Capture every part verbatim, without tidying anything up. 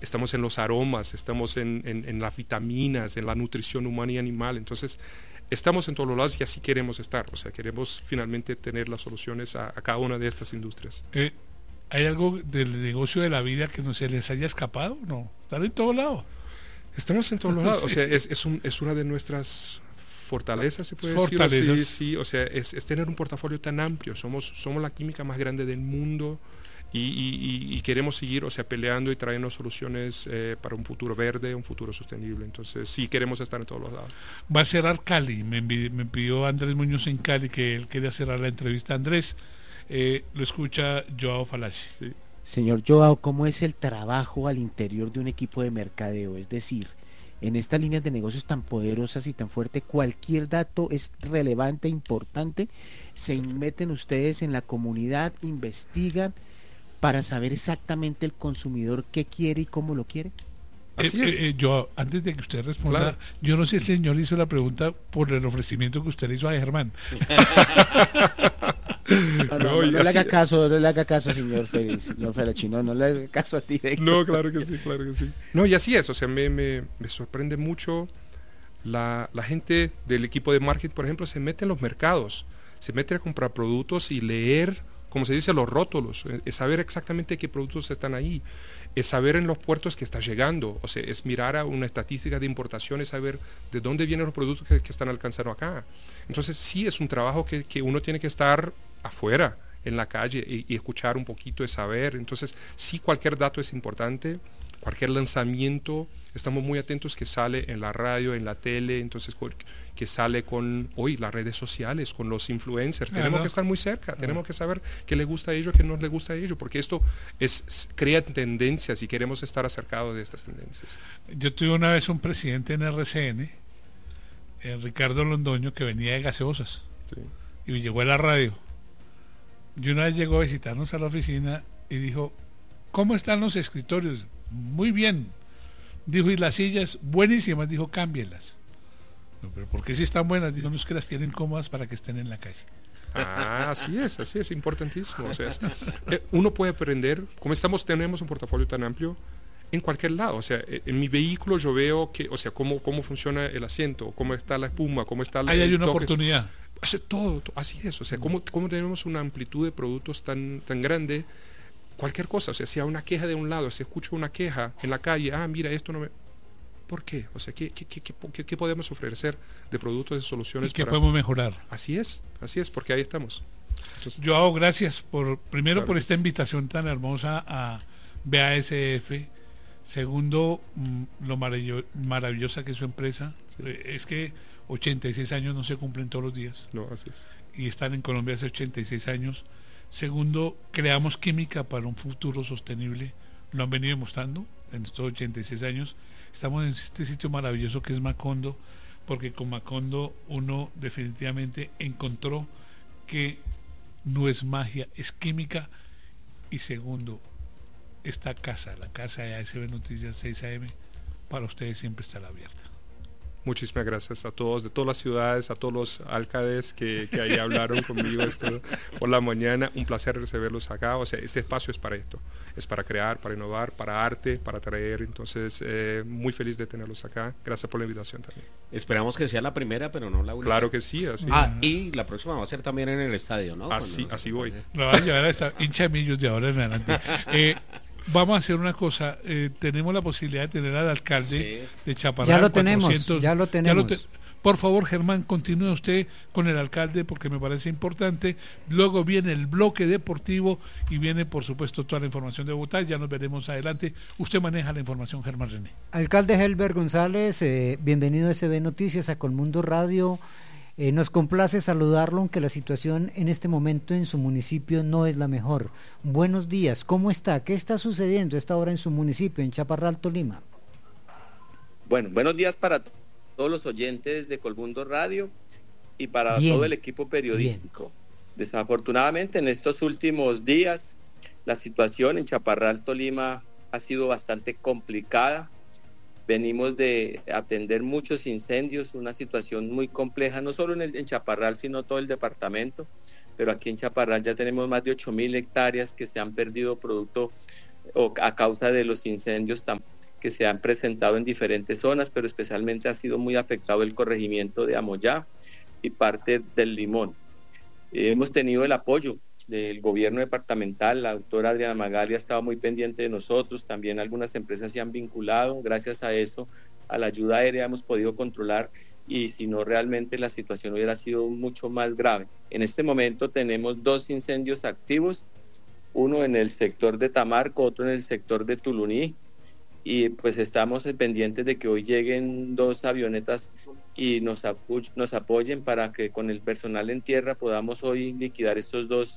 estamos en los aromas, estamos en, en, en las vitaminas, en la nutrición humana y animal. Entonces, estamos en todos los lados y así queremos estar. O sea, queremos finalmente tener las soluciones a, a cada una de estas industrias. Eh, ¿Hay algo del negocio de la vida que no se les haya escapado? No, están en todos lados. Estamos en todos los lados. Sí. O sea, es, es, un, es una de nuestras fortalezas, se puede Fortalezas. decir. Sí, sí, o sea, es, es tener un portafolio tan amplio. Somos, somos la química más grande del mundo. Y, y, y queremos seguir, o sea, peleando y trayendo soluciones eh, para un futuro verde, un futuro sostenible. Entonces, sí queremos estar en todos los lados. Va a cerrar Cali. Me, envi- me pidió Andrés Muñoz en Cali que él quería cerrar la entrevista. Andrés, eh, lo escucha Joao Falacci. Sí. Señor Joao, ¿cómo es el trabajo al interior de un equipo de mercadeo? Es decir, en estas líneas de negocios tan poderosas y tan fuertes, cualquier dato es relevante, importante. Se meten ustedes en la comunidad, investigan para saber exactamente el consumidor qué quiere y cómo lo quiere. Así Eh, es. eh, yo, antes de que usted responda, Claro. yo no sé si el señor hizo la pregunta por el ofrecimiento que usted le hizo a Germán. No, no, No, no, y no le así- haga caso, no le haga caso, señor Félix, señor Falacci, no, no le haga caso a directo. No, claro que sí, claro que sí. No, y así es, o sea, me, me, me sorprende mucho la, la gente del equipo de marketing, por ejemplo, se mete en los mercados, se mete a comprar productos y leer, como se dice, los rótulos, eh, es saber exactamente qué productos están ahí, es saber en los puertos que está llegando, o sea, es mirar a una estadística de importación, es saber de dónde vienen los productos que, que están alcanzando acá. Entonces, sí es un trabajo que, que uno tiene que estar afuera, en la calle, y, y escuchar un poquito, es saber. Entonces, sí, cualquier dato es importante, cualquier lanzamiento, estamos muy atentos que sale en la radio, en la tele, entonces que sale con hoy las redes sociales, con los influencers. Claro. Tenemos que estar muy cerca, Claro. tenemos que saber qué le gusta a ellos, qué no les gusta a ellos, porque esto es, crea tendencias y queremos estar acercados de estas tendencias. Yo tuve una vez un presidente en R C N, eh, Ricardo Londoño, que venía de gaseosas Sí. y llegó a la radio. Y una vez llegó a visitarnos a la oficina y dijo, ¿cómo están los escritorios? Muy bien. Dijo, y las sillas, buenísimas. Dijo, cámbielas. No, pero ¿por qué si están buenas? Dijo, no, es que las quieren cómodas para que estén en la calle. Ah, así es, así es, importantísimo. O sea, es- eh, uno puede aprender, como estamos, tenemos un portafolio tan amplio, en cualquier lado. O sea, eh, en mi vehículo yo veo que, o sea, cómo, cómo funciona el asiento, cómo está la espuma, cómo está la, Ahí hay el una toque. oportunidad. O sea, todo, to- así es. O sea, cómo, cómo tenemos una amplitud de productos tan, tan grande, cualquier cosa. O sea, si hay una queja de un lado, si escucho una queja en la calle, ah, mira, esto no me... ¿Por qué? O sea, ¿qué, qué, qué, qué, qué- qué podemos ofrecer de productos, de ¿Y soluciones? qué para- podemos mejorar? Así es, así es, porque ahí estamos. Entonces, Joao, gracias por, primero Claro por que esta invitación tan hermosa a B A S F. Segundo, mm, lo maravillo- maravillosa que es su empresa. Sí. Eh, Es que ochenta y seis años no se cumplen todos los días. no, así es. Y están en Colombia hace ochenta y seis años. Segundo, creamos química para un futuro sostenible. Lo han venido demostrando en estos ochenta y seis años. Estamos en este sitio maravilloso que es Macondo, porque con Macondo uno definitivamente encontró que no es magia, es química. Y segundo, esta casa, la casa de A S B Noticias seis A M, para ustedes siempre estará abierta. Muchísimas gracias a todos, de todas las ciudades, a todos los alcaldes que, que ahí hablaron conmigo esto por la mañana. Un placer recibirlos acá. O sea, este espacio es para esto, es para crear, para innovar, para arte, para traer. Entonces, eh, muy feliz de tenerlos acá. Gracias por la invitación también. Esperamos que sea la primera, pero no la única. Claro que sí, así, Ah, y la próxima va a ser también en el estadio, ¿no? así, Cuando- así voy. Lo va a llevar a esta hincha de millos de ahora en adelante. Eh, vamos a hacer una cosa. eh, tenemos la posibilidad de tener al alcalde de Chaparral. Ya lo tenemos, cuatrocientos ya lo tenemos. te- por favor, Germán, continúe usted con el alcalde porque me parece importante. Luego viene el bloque deportivo y viene, por supuesto, toda la información de Bogotá. Ya nos veremos adelante. Usted maneja la información, Germán René. Alcalde Helber González, eh, bienvenido a S B Noticias, a Colmundo Radio. Eh, nos complace saludarlo, aunque la situación en este momento en su municipio no es la mejor. Buenos días, ¿cómo está? ¿Qué está sucediendo a esta hora en su municipio, en Chaparral, Tolima? Bueno, buenos días para t- todos los oyentes de Colmundo Radio y para Bien, todo el equipo periodístico. Desafortunadamente, en estos últimos días, la situación en Chaparral, Tolima, ha sido bastante complicada. Venimos de atender muchos incendios, una situación muy compleja, no solo en, el, en Chaparral, sino todo el departamento. Pero aquí en Chaparral ya tenemos más de ocho mil hectáreas que se han perdido producto o a causa de los incendios que se han presentado en diferentes zonas, pero especialmente ha sido muy afectado el corregimiento de Amoyá y parte del Limón. Eh, hemos tenido el apoyo del gobierno departamental, la doctora Adriana Magali ha estado muy pendiente de nosotros, también algunas empresas se han vinculado, gracias a eso, a la ayuda aérea hemos podido controlar, y si no realmente la situación hubiera sido mucho más grave. En este momento tenemos dos incendios activos, uno en el sector de Tamarco, otro en el sector de Tuluní, y pues estamos pendientes de que hoy lleguen dos avionetas y nos, apu- nos apoyen para que con el personal en tierra podamos hoy liquidar estos dos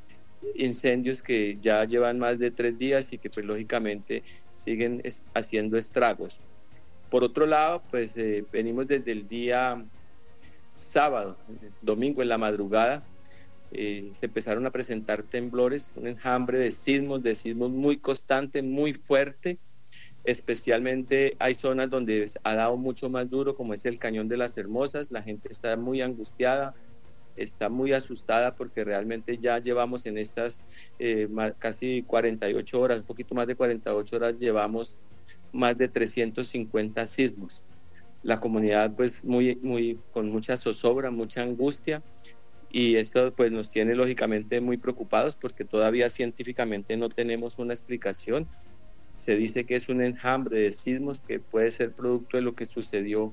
incendios que ya llevan más de tres días y que pues lógicamente siguen es- haciendo estragos. Por otro lado, pues eh, venimos desde el día sábado, domingo en la madrugada, eh, se empezaron a presentar temblores, un enjambre de sismos, de sismos muy constante, muy fuerte. Especialmente hay zonas donde ha dado mucho más duro, como es el Cañón de las Hermosas. La gente está muy angustiada, está muy asustada porque realmente ya llevamos en estas eh, más, casi cuarenta y ocho horas, un poquito más de cuarenta y ocho horas, llevamos más de trescientos cincuenta sismos. La comunidad pues muy, muy, con mucha zozobra, mucha angustia, y esto pues nos tiene lógicamente muy preocupados porque todavía científicamente no tenemos una explicación. Se dice que es un enjambre de sismos que puede ser producto de lo que sucedió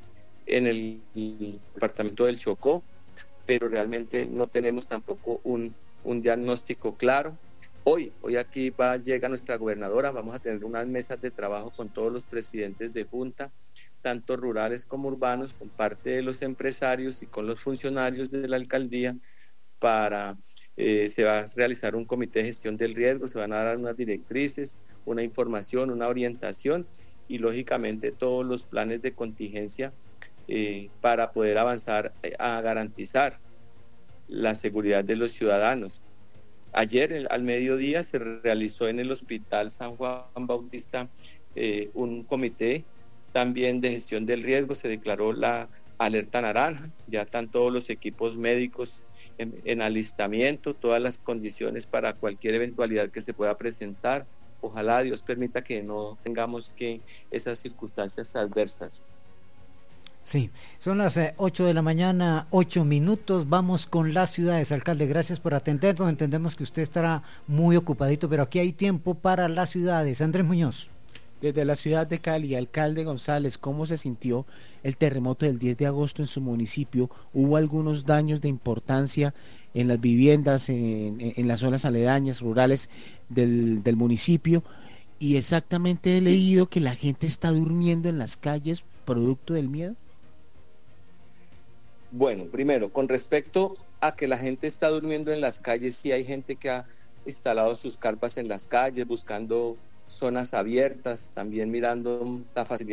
en el departamento del Chocó, pero realmente no tenemos tampoco un, un diagnóstico claro. Hoy, hoy aquí va, llega nuestra gobernadora, vamos a tener unas mesas de trabajo con todos los presidentes de junta, tanto rurales como urbanos, con parte de los empresarios y con los funcionarios de la alcaldía, para, eh, se va a realizar un comité de gestión del riesgo, se van a dar unas directrices, una información, una orientación y lógicamente todos los planes de contingencia eh, para poder avanzar eh, a garantizar la seguridad de los ciudadanos. Ayer el, al mediodía se realizó en el Hospital San Juan Bautista eh, un comité también de gestión del riesgo, se declaró la alerta naranja, ya están todos los equipos médicos en, en alistamiento, todas las condiciones para cualquier eventualidad que se pueda presentar. Ojalá Dios permita que no tengamos que esas circunstancias adversas. Sí, son las eh, ocho de la mañana, ocho minutos, vamos con las ciudades. Alcalde, gracias por atendernos, entendemos que usted estará muy ocupadito, pero aquí hay tiempo para las ciudades. Andrés Muñoz. Desde la ciudad de Cali, alcalde González, ¿cómo se sintió el terremoto del diez de agosto en su municipio? ¿Hubo algunos daños de importancia en las viviendas, en, en las zonas aledañas, rurales del, del municipio? Y exactamente he leído que la gente está durmiendo en las calles producto del miedo. Bueno, primero, con respecto a que la gente está durmiendo en las calles, sí hay gente que ha instalado sus carpas en las calles buscando zonas abiertas, también mirando la facilidad